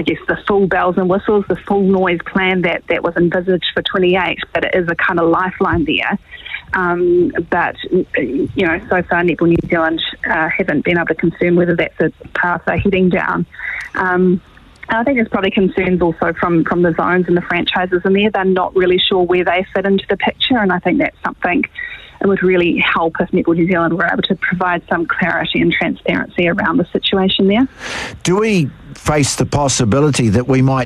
guess, the full bells and whistles, the full noise plan that was envisaged for 28, but it is a kind of lifeline there. But, so far Netball New Zealand haven't been able to confirm whether that's a path they're heading down. I think there's probably concerns also from the zones and the franchises in there. They're not really sure where they fit into the picture, and I think that's something it would really help if Netball New Zealand were able to provide some clarity and transparency around the situation there. Do we face the possibility that we might